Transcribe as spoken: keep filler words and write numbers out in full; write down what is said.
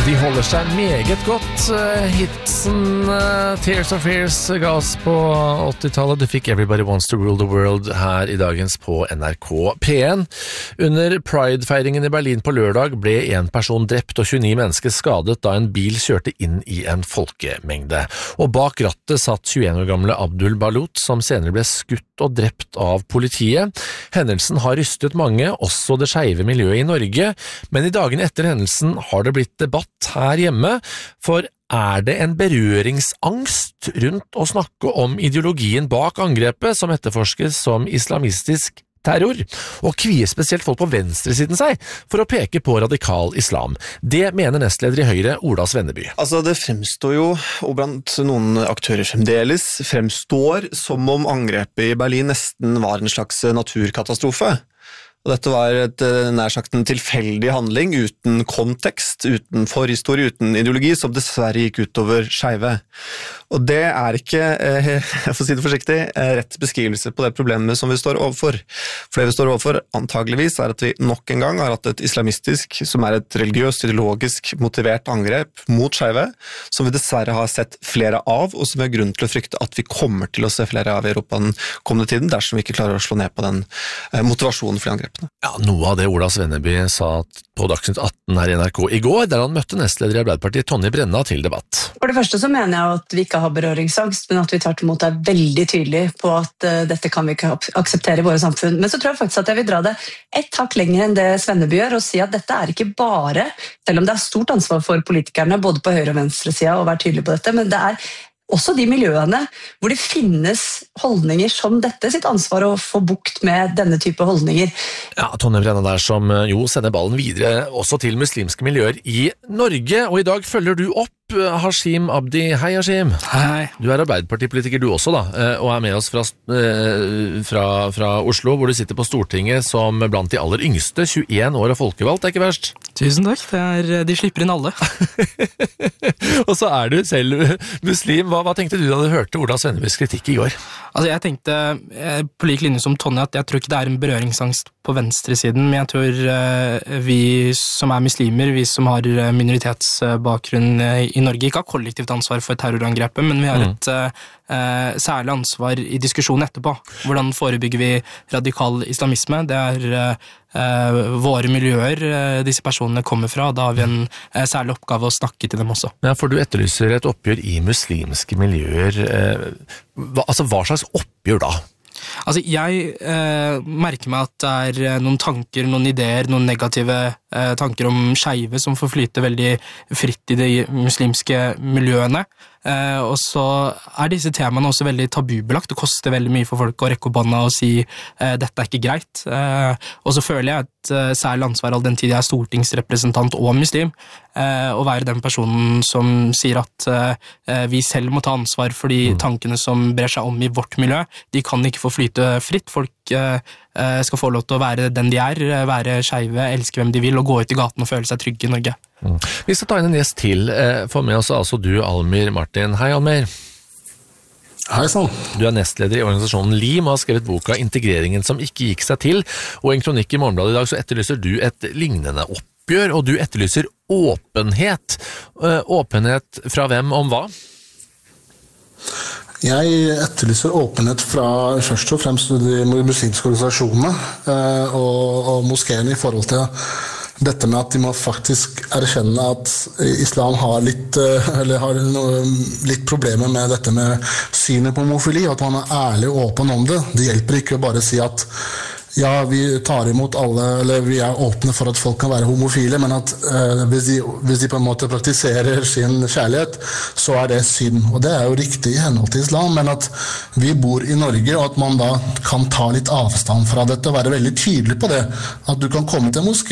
De holder seg meget godt. Hitsen Tears of Fears ga oss på åttitallet. Du fikk Everybody Wants to Rule the World her i dagens på N R K P en. Under Pride-feiringen i Berlin på lørdag ble en person drept og tjueni mennesker skadet da en bil kjørte inn i en folkemengde. Og bak rattet satt tjueen år gamle Abdul Balut, som senere ble skutt og drept av politiet. Hendelsen har rystet mange, også det skeive miljøet i Norge, men i dagene etter hendelsen har det blitt debatt her hjemme, for er det en berøringsangst rundt å snakke om ideologien bak angrepet som etterforskes som islamistisk terror, og kvier spesielt folk på venstresiden seg for å peke på radikal islam. Det mener nestleder i Høyre, Ola Svenneby. Altså det fremstår jo, og blant noen aktører fremdeles, fremstår som om angrepet i Berlin nesten var en slags naturkatastrofe. Og dette var et nær sagt en tilfeldig handling uten kontekst, uten forhistorie, uten ideologi, som dessverre gikk utover skeive. Og det er ikke, jeg får si det forsiktig, rett beskrivelse på det problemet som vi står overfor. For det vi står overfor antageligvis er at vi nok en gang har hatt et islamistisk, som er et religiøst, ideologisk motivert angrep mot skeive, som vi dessverre har sett flere av, og som vi har grunn til å frykte at vi kommer til å se flere av i Europa den kommende tiden, dersom vi ikke klarer å slå ned på den motivasjonen for de angrepene. Ja, noe av det Ola Svenneby sa på Dagsnytt atten her i N R K i går, der han møtte nestleder i Arbeiderpartiet Tonje Brenna til debatt. For det første så mener jeg at vi ikke har berøringsangst, men at vi tvert imot er veldig tydelige på at uh, dette kan vi ikke akseptere i våre samfunn. Men så tror jeg faktisk at jeg vil dra det ett hakk lenger enn det Svenneby gjør, og si at dette er ikke bare, selv om det er stort ansvar for politikerne, både på høyre- og venstresida, å være tydelige på dette, men det er også de miljøene hvor det finnes holdninger som dette, sitt ansvar å få bukt med denne type holdninger. Ja, Tonje Brenna der som jo sender ballen videre også til muslimske miljøer i Norge, og i dag følger du opp Hashim Abdi. Hei Hashim. Hei. Du er Arbeiderpartipolitiker du også da, og er med oss fra, fra, fra Oslo, hvor du sitter på Stortinget som blant de aller yngste, tjueen år og folkevalgt, det er ikke verst? Tusen takk, det er, de slipper inn alle. Og så er du selv muslim. Hva, hva tenkte du da du hørte Ola Svennebys kritikk i går? Altså jeg tenkte, på lik linje som Tonje, at jeg tror ikke det er en berøringsangst på venstresiden, men jeg tror vi som er muslimer, vi som har minoritetsbakgrunn i Norge, ikke har kollektivt ansvar for terrorangrepet, men vi har et mm. særlig ansvar i diskusjonen etterpå. Hvordan forebygger vi radikal islamisme? Det er Uh, våre miljøer uh, disse personene kommer fra, da har vi en uh, særlig oppgave å snakke til dem også. Ja, for du etterlyser et oppgjør i muslimske miljøer. Uh, hva, altså, hva slags oppgjør da? Altså, jeg uh, merker meg at det er noen tanker, noen ideer, noen negative uh, tanker om skeive som får flyte veldig fritt i de muslimske miljøene. Uh, og så er disse temaene også veldig tabubelagt. Det koster veldig mye for folk å rekke opp hånda og si uh, dette er ikke greit. Uh, og så føler jeg et uh, særlig ansvar all den tid jeg er stortingsrepresentant og muslim, uh, å være den personen som sier at uh, vi selv må ta ansvar for de mm. tankene som brer seg om i vårt miljø. De kan ikke få flyte fritt. Folk uh, skal få lov til å være den de er, være skeive, elske hvem de vil og gå ut i gaten og føle seg trygge i Norge. Mm. Vi skal ta inn en gjest til. For med oss altså du, Almir Martin. Hei, Almir. Hei sann. Du er nestleder i organisasjonen LIM og har skrevet boka Integreringen som ikke gikk seg til, og i en kronikk i Morgenbladet i dag så etterlyser du et lignende oppgjør, og du etterlyser åpenhet. Åpenhet fra hvem om hva? Jeg etterlyser åpenhet fra først og fremst de muslimske organisasjonene og, og moskéene i forhold til dette med at de må faktisk erkjenne at islam har litt, eller har noe, litt problemer med dette med synet på homofili, at man er ærlig og åpen om det. Det hjelper ikke å bare si at ja, vi tar imot alle, eller vi er åpne for at folk kan være homofile, men at eh, hvis, de, hvis de på en måte praktiserer sin kjærlighet, så er det synd. Og det er jo riktig i henhold til islam, men at vi bor i Norge, og at man da kan ta litt avstand fra dette, og være veldig tydelig på det. At du kan komme til moské